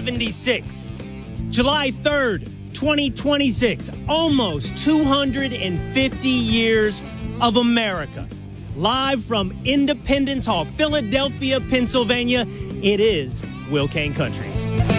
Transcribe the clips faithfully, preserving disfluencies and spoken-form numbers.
seventy-six. July third, twenty twenty-six. Almost two hundred fifty years of America. Live from Independence Hall, Philadelphia, Pennsylvania. It is Will Cain Country.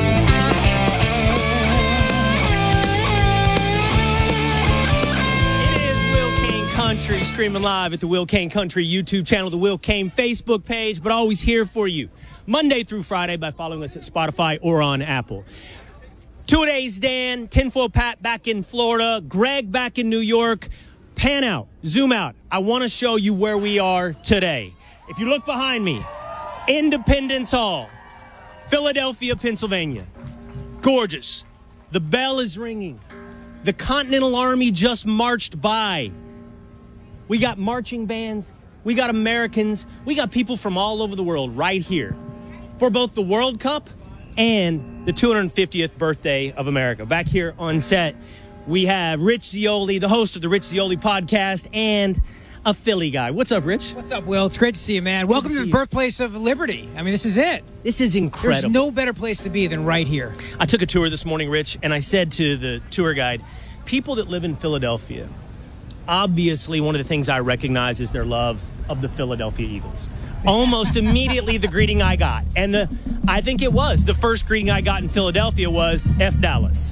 Country, streaming live at the Will Cain Country YouTube channel, the Will Cain Facebook page, but always here for you Monday through Friday by following us at Spotify or on Apple. Two-a-days Dan, Tinfoil Pat back in Florida, Greg back in New York. Pan out, zoom out. I want to show you where we are today. If you look behind me, Independence Hall, Philadelphia, Pennsylvania. Gorgeous. The bell is ringing. The Continental Army just marched by. We got marching bands, we got Americans, we got people from all over the world right here for both the World Cup and the two hundred fiftieth birthday of America. Back here on set, we have Rich Zeoli, the host of the Rich Zeoli podcast, and a Philly guy. What's up, Rich? What's up, Will? It's great to see you, man. Good Welcome to, to the you. birthplace of liberty. I mean, this is it. This is incredible. There's no better place to be than right here. I took a tour this morning, Rich, and I said to the tour guide, people that live in Philadelphia, obviously, one of the things I recognize is their love of the Philadelphia Eagles. Almost immediately, the greeting I got, and the I think it was the first greeting I got in Philadelphia was F Dallas.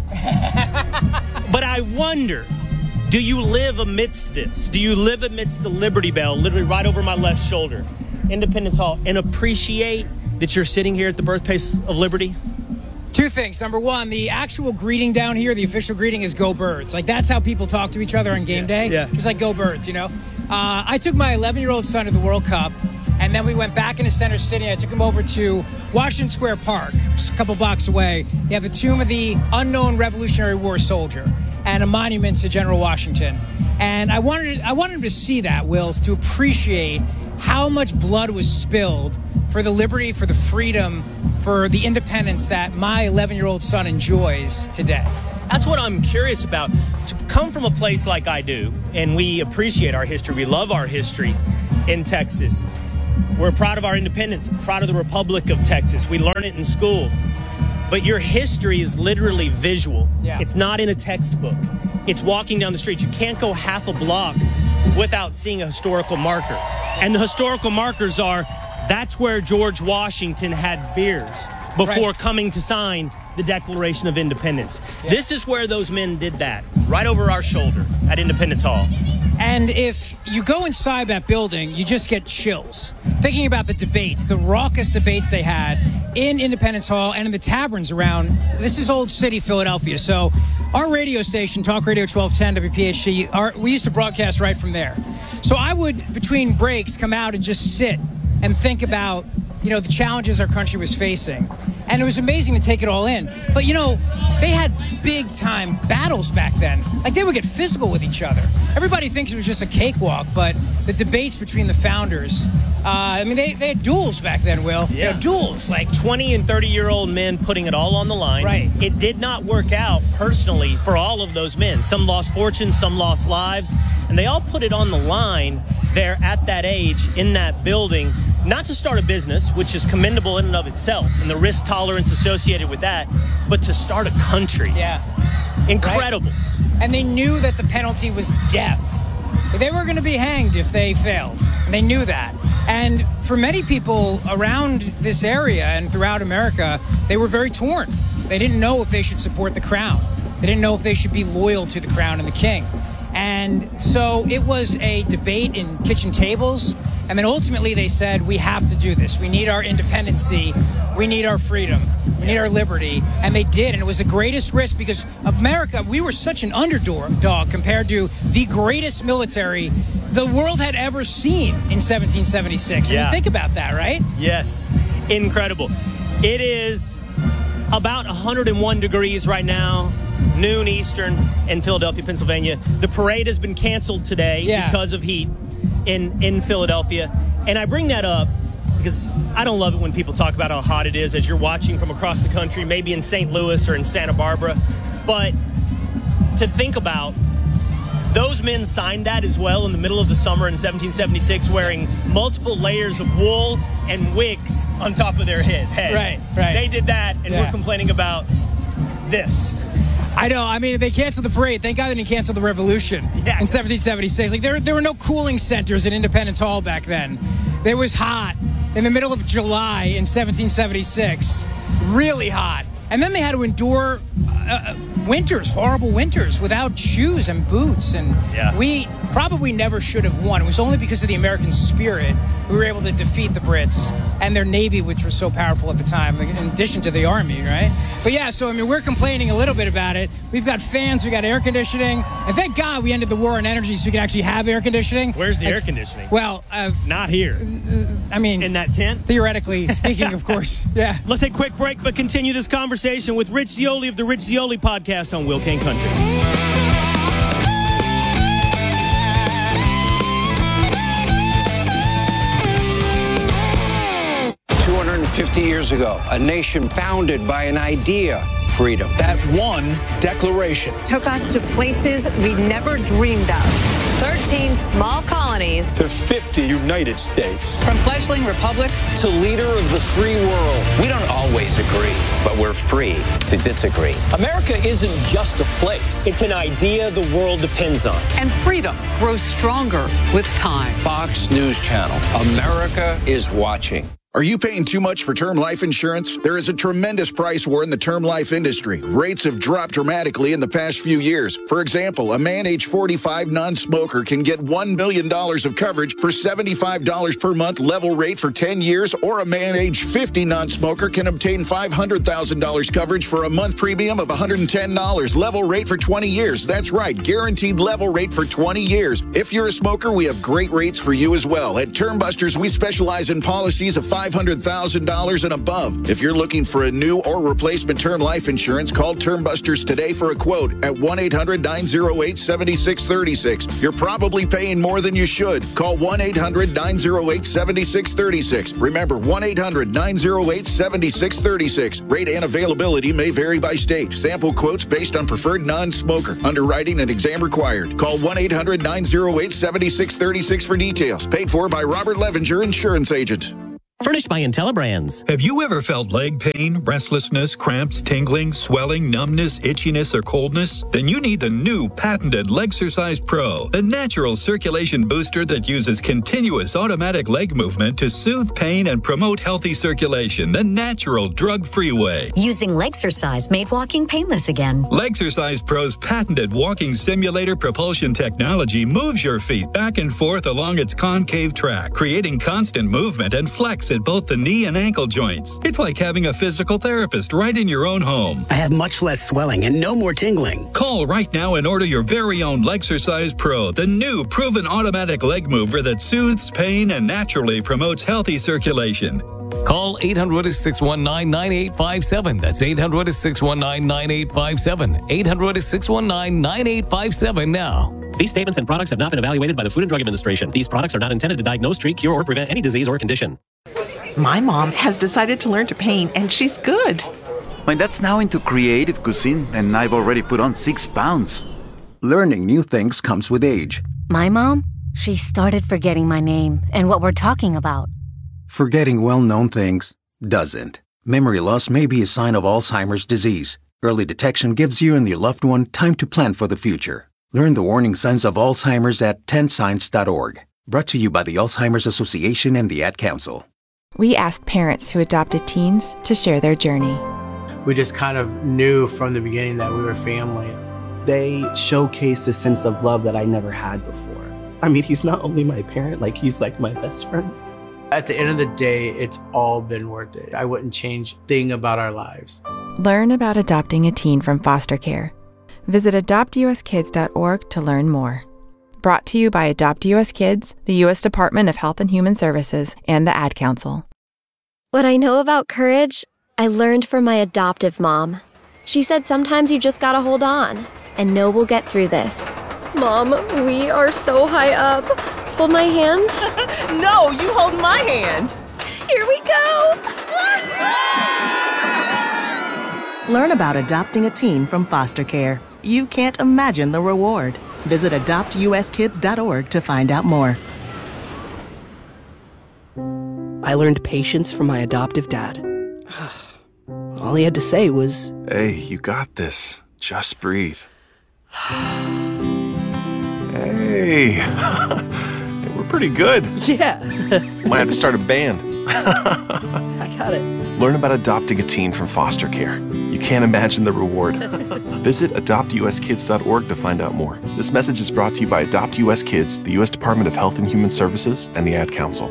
But I wonder, do you live amidst this? Do you live amidst the Liberty Bell, literally right over my left shoulder, Independence Hall, and appreciate that you're sitting here at the birthplace of liberty? Two things. Number one, the actual greeting down here, the official greeting is Go Birds. Like, that's how people talk to each other on game day. Yeah. Just like Go Birds, you know? Uh, I took my eleven-year-old son to the World Cup, and then we went back into Center City. I took him over to Washington Square Park, just a couple blocks away. You have the tomb of the unknown Revolutionary War soldier and a monument to General Washington. And I wanted, I wanted him to see that, Will, to appreciate how much blood was spilled for the liberty, for the freedom, for the independence that my eleven-year-old son enjoys today. That's what I'm curious about. To come from a place like I do, and we appreciate our history, we love our history in Texas. We're proud of our independence, proud of the Republic of Texas. We learn it in school. But your history is literally visual. Yeah. It's not in a textbook. It's walking down the street. You can't go half a block without seeing a historical marker. And the historical markers are, that's where George Washington had beers before right. coming to sign the Declaration of Independence. Yeah. This is where those men did that, right over our shoulder at Independence Hall. And if you go inside that building, you just get chills. Thinking about the debates, the raucous debates they had in Independence Hall and in the taverns around. This is Old City, Philadelphia. So our radio station, Talk Radio twelve ten W P H C, our, we used to broadcast right from there. So I would, between breaks, come out and just sit and think about, you know, the challenges our country was facing. And it was amazing to take it all in. But, you know, they had big-time battles back then. Like, they would get physical with each other. Everybody thinks it was just a cakewalk, but the debates between the founders, uh, I mean, they, they had duels back then, Will. Yeah. They had duels, like twenty and thirty-year-old men putting it all on the line. Right. It did not work out personally for all of those men. Some lost fortunes, some lost lives, and they all put it on the line there at that age in that building. Not to start a business, which is commendable in and of itself, and the risk tolerance associated with that, but to start a country. Yeah. Incredible. Right? And they knew that the penalty was death. They were going to be hanged if they failed. And they knew that. And for many people around this area and throughout America, they were very torn. They didn't know if they should support the crown. They didn't know if they should be loyal to the crown and the king. And so it was a debate in kitchen tables. And then ultimately they said, we have to do this. We need our independency. We need our freedom. We need our liberty. And they did. And it was the greatest risk because America, we were such an underdog dog compared to the greatest military the world had ever seen in seventeen seventy-six. Yeah. I mean, think about that, right? Yes. Incredible. It is about one hundred one degrees right now, noon Eastern in Philadelphia, Pennsylvania. The parade has been canceled today Yeah. because of heat in, in Philadelphia. And I bring that up because I don't love it when people talk about how hot it is as you're watching from across the country, maybe in Saint Louis or in Santa Barbara. But to think about those men signed that as well in the middle of the summer in seventeen seventy-six, wearing multiple layers of wool and wigs on top of their head. head. Right, right. They did that, and Yeah. we're complaining about this. I know. I mean, they canceled the parade. Thank God they didn't cancel the revolution Yeah. in seventeen seventy-six. Like there, there were no cooling centers in Independence Hall back then. It was hot in the middle of July in seventeen seventy-six, really hot. And then they had to endure uh, winters, horrible winters, without shoes and boots. And Yeah. we probably never should have won. It was only because of the American spirit we were able to defeat the Brits and their Navy, which was so powerful at the time, in addition to the Army, right? But yeah, so I mean, we're complaining a little bit about it. We've got fans, we got air conditioning, and thank God we ended the war on energy so we can actually have air conditioning. Where's the Like, air conditioning? Well, uh, Not here. I mean, In that tent? theoretically speaking, of course, yeah. Let's take a quick break, but continue this conversation with Rich Zeoli of the Rich Zeoli podcast on Will Kane Country. two hundred fifty years ago, a nation founded by an idea, freedom. That one declaration took us to places we never dreamed of. thirteen small colonies. to fifty United States. From fledgling republic To leader of the free world. We don't always agree, but we're free to disagree. America isn't just a place. It's an idea the world depends on. and freedom grows stronger with time. Fox News Channel. America is watching. Are you paying too much for term life insurance? There is a tremendous price war in the term life industry. Rates have dropped dramatically in the past few years. For example, a man age forty-five non-smoker can get one million dollars of coverage for seventy-five dollars per month level rate for ten years, or a man age fifty non-smoker can obtain five hundred thousand dollars coverage for a month premium of one hundred ten dollars level rate for twenty years. That's right, guaranteed level rate for twenty years. If you're a smoker, we have great rates for you as well. At Term Busters, we specialize in policies of five hundred thousand dollars and above. If you're looking for a new or replacement term life insurance, call Term Busters today for a quote at one eight hundred nine oh eight seven six three six. You're probably paying more than you should. Call one eight hundred nine oh eight seven six three six. Remember, one eight hundred nine oh eight seven six three six. Rate and availability may vary by state. Sample quotes based on preferred non-smoker. Underwriting and exam required. Call one eight hundred nine oh eight seven six three six for details. Paid for by Robert Levenger, insurance agent. Furnished by IntelliBrands. Have you ever felt leg pain, restlessness, cramps, tingling, swelling, numbness, itchiness, or coldness? Then you need the new patented Legsercise Pro, the natural circulation booster that uses continuous automatic leg movement to soothe pain and promote healthy circulation the natural, drug-free way. Using Legsercise made walking painless again. Legsercise Pro's patented walking simulator propulsion technology moves your feet back and forth along its concave track, creating constant movement and flex at both the knee and ankle joints. It's like having a physical therapist right in your own home. I have much less swelling and no more tingling. Call right now and order your very own Legsercise Pro, the new proven automatic leg mover that soothes pain and naturally promotes healthy circulation. Call eight hundred, six one nine, nine eight five seven. That's eight hundred, six one nine, nine eight five seven. eight hundred, six one nine, nine eight five seven now. These statements and products have not been evaluated by the Food and Drug Administration. These products are not intended to diagnose, treat, cure, or prevent any disease or condition. My mom has decided to learn to paint, and she's good. My dad's now into creative cuisine, and I've already put on six pounds. Learning new things comes with age. My mom, she started forgetting my name and what we're talking about. Forgetting well-known things doesn't. Memory loss may be a sign of Alzheimer's disease. Early detection gives you and your loved one time to plan for the future. Learn the warning signs of Alzheimer's at ten signs dot org. Brought to you by the Alzheimer's Association and the Ad Council. We asked parents who adopted teens to share their journey. We just kind of knew from the beginning that we were family. They showcased a sense of love that I never had before. I mean, he's not only my parent, like he's like my best friend. At the end of the day, it's all been worth it. I wouldn't change a thing about our lives. Learn about adopting a teen from foster care. Visit adopt u s kids dot org to learn more. Brought to you by Adopt U S Kids, the U S Department of Health and Human Services, and the Ad Council. What I know about courage, I learned from my adoptive mom. She said sometimes you just gotta hold on and know we'll get through this. Mom, we are so high up. Hold my hand. No, you hold my hand. Here we go. Learn about adopting a teen from foster care. You can't imagine the reward. Visit adopt u s kids dot org to find out more. I learned patience from my adoptive dad. All he had to say was, "Hey, you got this. Just breathe." Hey, we're pretty good. Yeah. Might have to start a band. I got it. Learn about adopting a teen from foster care. You can't imagine the reward. Visit adopt u s kids dot org to find out more. This message is brought to you by Adopt U S Kids, the U S Department of Health and Human Services, and the Ad Council.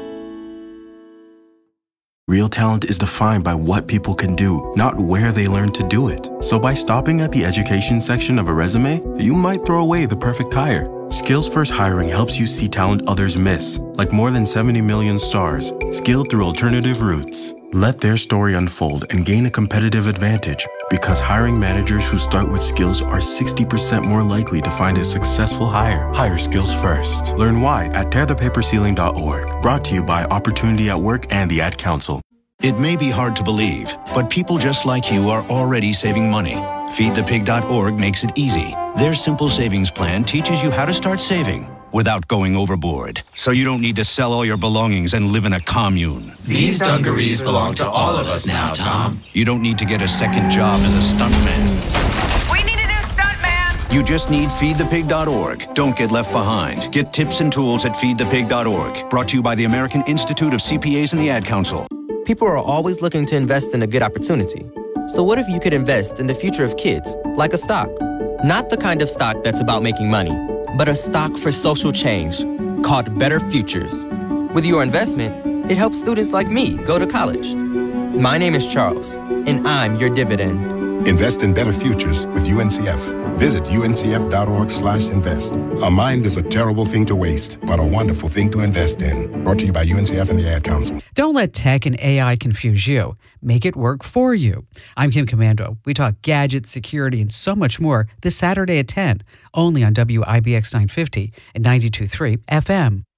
Real talent is defined by what people can do, not where they learn to do it. So by stopping at the education section of a resume, you might throw away the perfect hire. Skills First Hiring helps you see talent others miss, like more than seventy million stars, skilled through alternative routes. Let their story unfold and gain a competitive advantage, because hiring managers who start with skills are sixty percent more likely to find a successful hire. Hire skills first. Learn why at tear the paper ceiling dot org. Brought to you by Opportunity at Work and the Ad Council. It may be hard to believe, but people just like you are already saving money. feed the pig dot org makes it easy. Their simple savings plan teaches you how to start saving without going overboard, so you don't need to sell all your belongings and live in a commune. These dungarees belong to all of us now, Tom. You don't need to get a second job as a stuntman. We need a new stuntman! You just need feed the pig dot org. Don't get left behind. Get tips and tools at feed the pig dot org. Brought to you by the American Institute of C P As and the Ad Council. People are always looking to invest in a good opportunity. So what if you could invest in the future of kids, like a stock? Not the kind of stock that's about making money, but a stock for social change called Better Futures. With your investment, it helps students like me go to college. My name is Charles, and I'm your dividend. Invest in better futures with U N C F. Visit U N C F dot org slash invest. A mind is a terrible thing to waste, but a wonderful thing to invest in. Brought to you by U N C F and the Ad Council. Don't let tech and A I confuse you. Make it work for you. I'm Kim Commando. We talk gadgets, security, and so much more this Saturday at ten, only on W I B X nine fifty and ninety-two point three F M.